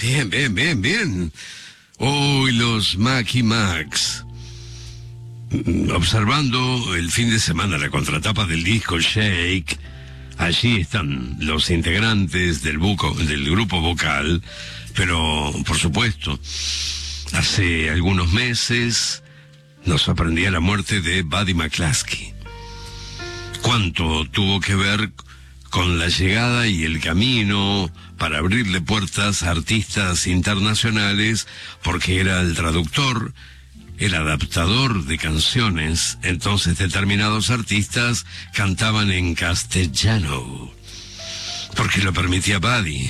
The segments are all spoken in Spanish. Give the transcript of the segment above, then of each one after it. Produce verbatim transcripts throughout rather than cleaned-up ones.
Bien, bien, bien, bien. Hoy los Macky Max. Observando el fin de semana la contratapa del disco Shake, allí están los integrantes del, buco, del grupo vocal, pero por supuesto, hace algunos meses nos sorprendía la muerte de Buddy McCluskey. ¿Cuánto tuvo que ver con la llegada y el camino para abrirle puertas a artistas internacionales? Porque era el traductor, el adaptador de canciones. Entonces determinados artistas cantaban en castellano, porque lo permitía Buddy.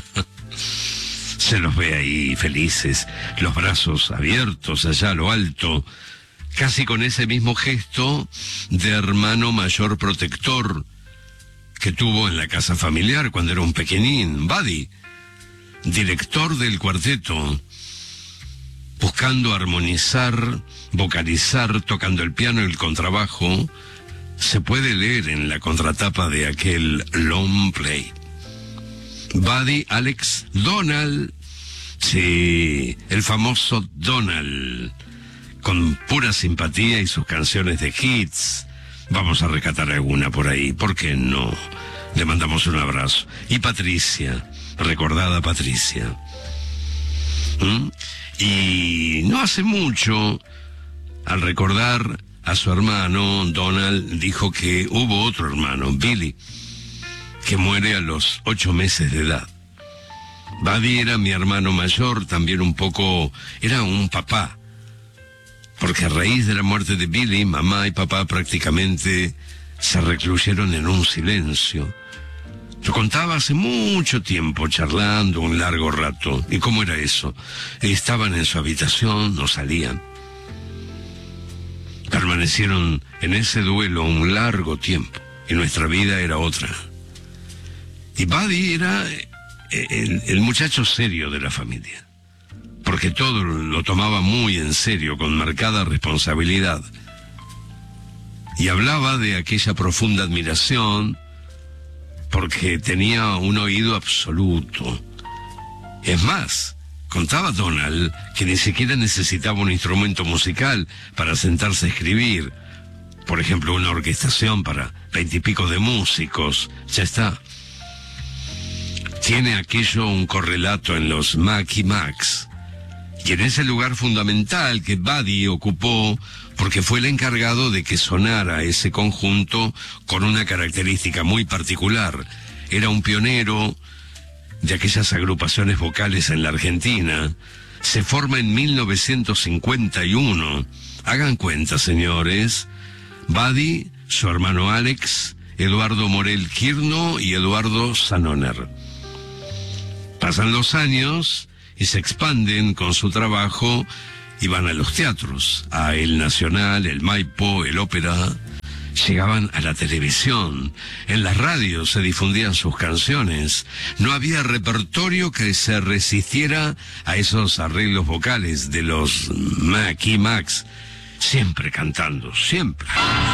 Se los ve ahí felices, los brazos abiertos allá a lo alto, casi con ese mismo gesto de hermano mayor protector que tuvo en la casa familiar cuando era un pequeñín. Buddy, director del cuarteto, buscando armonizar, vocalizar, tocando el piano y el contrabajo, se puede leer en la contratapa de aquel long play. Buddy Alex Donald, sí, el famoso Donald, con pura simpatía y sus canciones de hits. Vamos a rescatar alguna por ahí, ¿por qué no? Le mandamos un abrazo. Y Patricia, recordada Patricia. ¿Mm? Y no hace mucho, al recordar a su hermano, Donald dijo que hubo otro hermano, Billy, que muere a los ocho meses de edad. Buddy era mi hermano mayor, también un poco, era un papá, porque a raíz de la muerte de Billy, mamá y papá prácticamente se recluyeron en un silencio. Lo contaba hace mucho tiempo, charlando un largo rato. ¿Y cómo era eso? Estaban en su habitación, no salían. Permanecieron en ese duelo un largo tiempo, y nuestra vida era otra. Y Buddy era el, el muchacho serio de la familia, porque todo lo tomaba muy en serio, con marcada responsabilidad. Y hablaba de aquella profunda admiración, porque tenía un oído absoluto. Es más, contaba Donald que ni siquiera necesitaba un instrumento musical para sentarse a escribir. Por ejemplo, una orquestación para veintipico de músicos, ya está. Tiene aquello un correlato en los Macky Max. Y en ese lugar fundamental que Buddy ocupó, porque fue el encargado de que sonara ese conjunto con una característica muy particular. Era un pionero de aquellas agrupaciones vocales en la Argentina. Se forma en mil novecientos cincuenta y uno. Hagan cuenta, señores. Buddy, su hermano Alex, Eduardo Morel Quirno y Eduardo Sanoner. Pasan los años y se expanden con su trabajo y van a los teatros, a El Nacional, el Maipo, el Ópera. Llegaban a la televisión, en las radios se difundían sus canciones. No había repertorio que se resistiera a esos arreglos vocales de los Macky Max, siempre cantando, siempre.